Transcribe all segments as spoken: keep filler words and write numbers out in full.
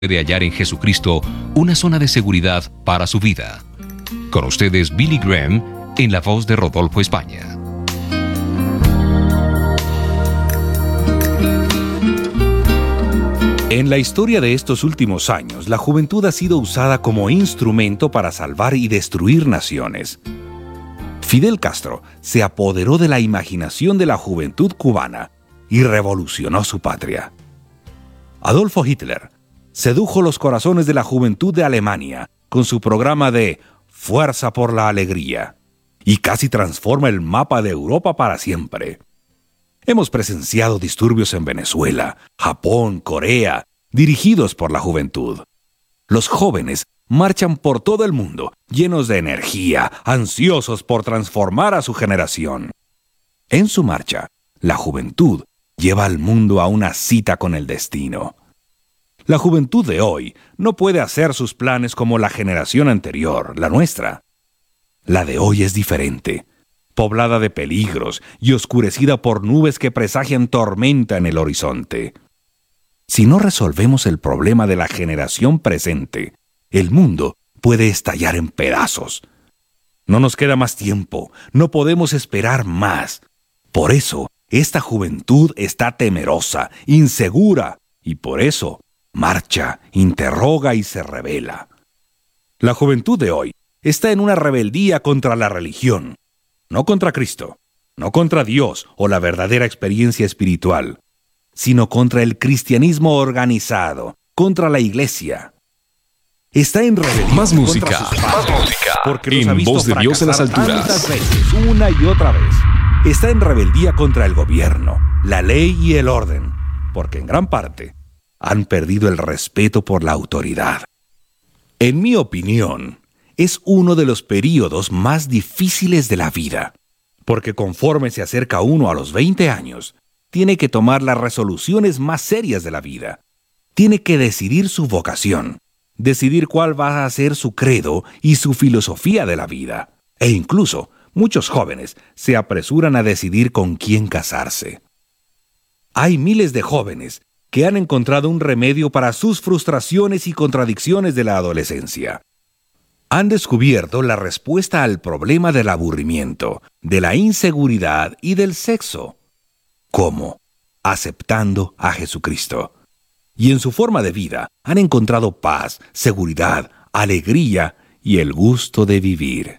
puede hallar en Jesucristo una zona de seguridad para su vida. Con ustedes, Billy Graham, en la voz de Rodolfo España. En la historia de estos últimos años, la juventud ha sido usada como instrumento para salvar y destruir naciones. Fidel Castro se apoderó de la imaginación de la juventud cubana y revolucionó su patria. Adolfo Hitler sedujo los corazones de la juventud de Alemania con su programa de Fuerza por la Alegría y casi transforma el mapa de Europa para siempre. Hemos presenciado disturbios en Venezuela, Japón, Corea, dirigidos por la juventud. Los jóvenes marchan por todo el mundo, llenos de energía, ansiosos por transformar a su generación. En su marcha, la juventud lleva al mundo a una cita con el destino. La juventud de hoy no puede hacer sus planes como la generación anterior, la nuestra. La de hoy es diferente, poblada de peligros y oscurecida por nubes que presagian tormenta en el horizonte. Si no resolvemos el problema de la generación presente, el mundo puede estallar en pedazos. No nos queda más tiempo, no podemos esperar más. Por eso, esta juventud está temerosa, insegura, y por eso marcha, interroga y se rebela. La juventud de hoy está en una rebeldía contra la religión, no contra Cristo, no contra Dios o la verdadera experiencia espiritual, sino contra el cristianismo organizado, contra la iglesia. Está en rebelión. Más música, contra sus más padres, música. porque los En ha visto voz de Dios en las fracasar alturas. tantas veces, una y otra vez. Está en rebeldía contra el gobierno, la ley y el orden, porque en gran parte han perdido el respeto por la autoridad. En mi opinión, es uno de los períodos más difíciles de la vida, porque conforme se acerca uno a los veinte años, tiene que tomar las resoluciones más serias de la vida. Tiene que decidir su vocación, decidir cuál va a ser su credo y su filosofía de la vida. E incluso, muchos jóvenes se apresuran a decidir con quién casarse. Hay miles de jóvenes que han encontrado un remedio para sus frustraciones y contradicciones de la adolescencia. Han descubierto la respuesta al problema del aburrimiento, de la inseguridad y del sexo. ¿Cómo? Aceptando a Jesucristo. Y en su forma de vida han encontrado paz, seguridad, alegría y el gusto de vivir.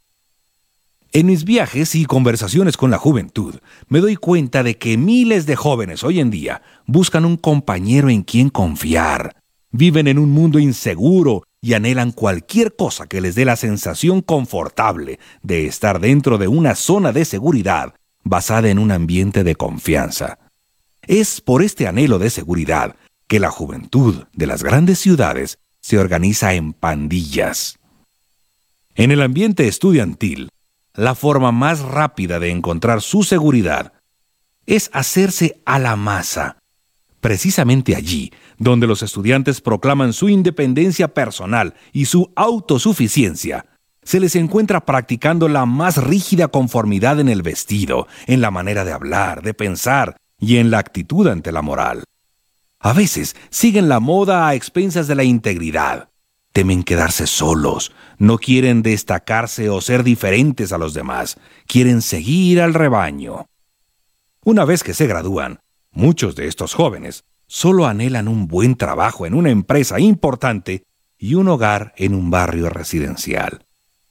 En mis viajes y conversaciones con la juventud, me doy cuenta de que miles de jóvenes hoy en día buscan un compañero en quien confiar. Viven en un mundo inseguro y anhelan cualquier cosa que les dé la sensación confortable de estar dentro de una zona de seguridad basada en un ambiente de confianza. Es por este anhelo de seguridad que la juventud de las grandes ciudades se organiza en pandillas. En el ambiente estudiantil, la forma más rápida de encontrar su seguridad es hacerse a la masa. Precisamente allí, donde los estudiantes proclaman su independencia personal y su autosuficiencia, se les encuentra practicando la más rígida conformidad en el vestido, en la manera de hablar, de pensar y en la actitud ante la moral. A veces siguen la moda a expensas de la integridad. Temen quedarse solos, no quieren destacarse o ser diferentes a los demás, quieren seguir al rebaño. Una vez que se gradúan, muchos de estos jóvenes solo anhelan un buen trabajo en una empresa importante y un hogar en un barrio residencial.